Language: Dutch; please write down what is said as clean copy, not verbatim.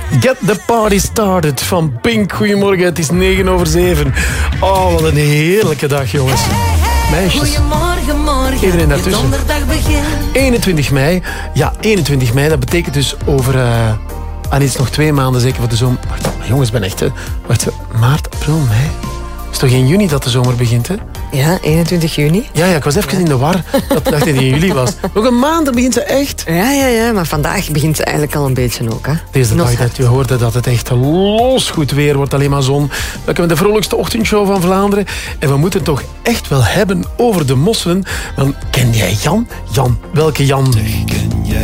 Get the party started van Pink. Goedemorgen, het is 7:09. Oh, wat een heerlijke dag, jongens. Meisjes. Goedemorgen, morgen. Iedereen daartussen. Je donderdag begint. 21 mei. Ja, 21 mei. Dat betekent dus over... iets nog 2 maanden zeker voor de zomer. Wacht, jongens, ik ben echt... Wacht, maart, april, mei. Het is toch in juni dat de zomer begint, hè? Ja, 21 juni. Ja, ik was even in de war. Dat dacht ik in juli was. Nog een maand, dan begint ze echt. Ja, maar vandaag begint ze eigenlijk al een beetje ook. Hè. Deze dag dat je hoorde dat het echt los goed weer wordt, alleen maar zon. Dan kunnen we de vrolijkste ochtendshow van Vlaanderen. En we moeten het toch echt wel hebben over de mosselen. Dan ken jij Jan? Jan, welke Jan?